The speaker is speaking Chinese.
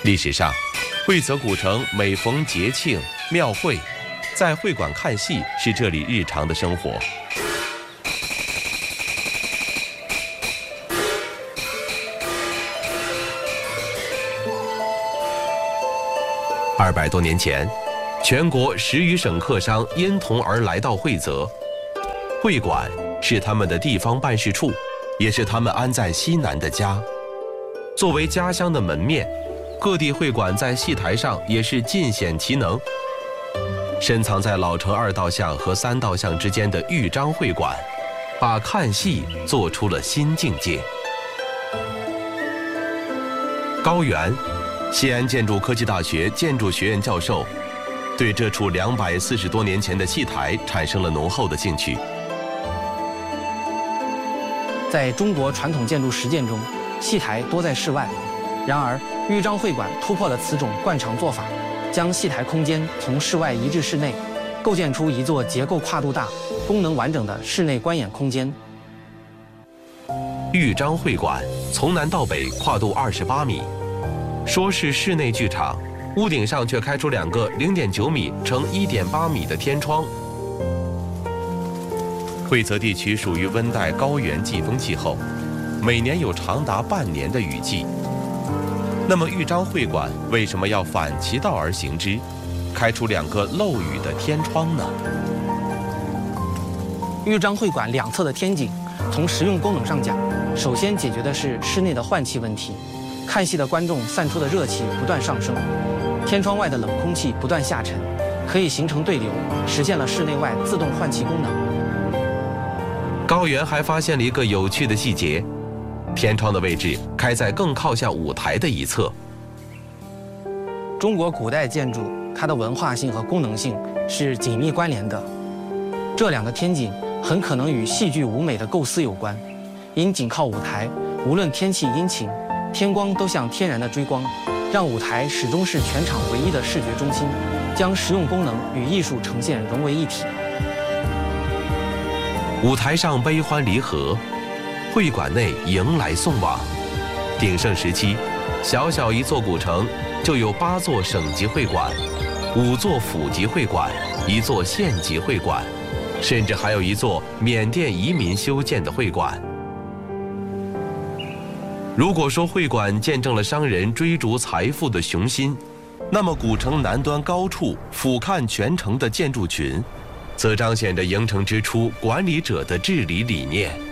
历史上，惠泽古城每逢节庆、庙会，在会馆看戏是这里日常的生活。200多年前，全国10余省客商因同而来到惠泽，会馆是他们的地方办事处，也是他们安在西南的家。作为家乡的门面，各地会馆在戏台上也是尽显其能。深藏在老城2道巷和3道巷之间的豫章会馆，把看戏做出了新境界。高原，西安建筑科技大学建筑学院教授，对这处240多年前的戏台产生了浓厚的兴趣。 在中国传统建筑实践中，戏台多在室外，然而豫章会馆突破了此种惯常做法，将戏台空间从室外移至室内，构建出一座结构跨度大、功能完整的室内观演空间。 豫章会馆从南到北跨度28米，说是室内剧场，屋顶上却开出2个0.9米乘1.8米的天窗。惠泽地区属于温带高原季风气候，每年有长达半年的雨季。那么豫章会馆为什么要反其道而行之，开出2个漏雨的天窗呢？ 豫章会馆两侧的天井，从实用功能上讲，首先解决的是室内的换气问题。看戏的观众散出的热气不断上升，天窗外的冷空气不断下沉，可以形成对流，实现了室内外自动换气功能。 高原还发现了一个有趣的细节，天窗的位置开在更靠向舞台的一侧。 中国古代建筑，它的文化性和功能性是紧密关联的。这2个天井很可能与戏剧舞美的构思有关，因紧靠舞台，无论天气阴晴，天光都像天然的追光，让舞台始终是全场唯一的视觉中心，将实用功能与艺术呈现融为一体。 舞台上悲欢离合，会馆内迎来送往。鼎盛时期，小小一座古城就有8座省级会馆、5座府级会馆、1座县级会馆，甚至还有1座缅甸移民修建的会馆。如果说会馆见证了商人追逐财富的雄心，那么古城南端高处俯瞰全城的建筑群，则彰显着营城之初管理者的治理理念。